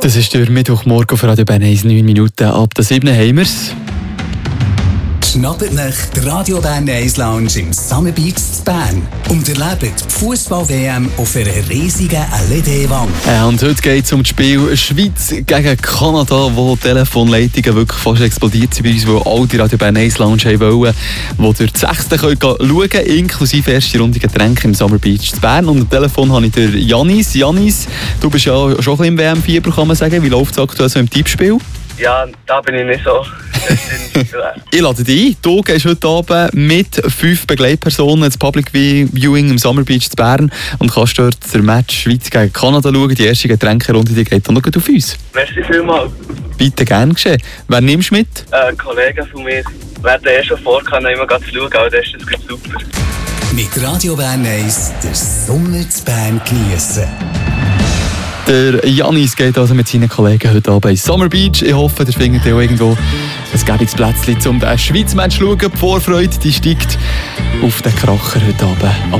Das ist der Mittwochmorgen für Radio Bern 1, 9 Minuten ab der 7 haben wir's. Schnappt euch die Radio Bern 1 Lounge im Summer Beach in Bern und erlebt die Fußball-WM auf einer riesigen LED-Wand. Und heute geht es um das Spiel Schweiz gegen Kanada, wo die Telefonleitungen wirklich fast explodiert sind bei uns, weil all die Radio Bern 1 Lounge haben wollen, wo durch die 6. schauen können, inklusive erste Runde Getränke im Summer Beach in Bern. Und am Telefon habe ich den Janis. Janis, du bist ja schon ein bisschen im WM-Fieber, kann man sagen. Wie läuft es aktuell so im Tippspiel? Ja, da bin ich nicht so. Ich lade dich ein. Du gehst heute Abend mit 5 Begleitpersonen ins Public Viewing im Summer Beach in Bern und kannst dort den Match Schweiz gegen Kanada schauen. Die erste Getränkerunde die geht dann noch auf uns. Merci vielmals. Bitte gern geschehen. Wer nimmst du mit? Kollegen von mir werden schon vorgehabt, immer zu schauen, aber das ist das super. Mit Radio Bern 1 den Sommer in Bern geniessen. Der Janis geht also mit seinen Kollegen heute Abend in Summer Beach. Ich hoffe, ihr findet auch irgendwo ein gäbiges Plätzchen, um den Schweiz-Match zu schauen. Die Vorfreude die steigt auf den Kracher heute Abend.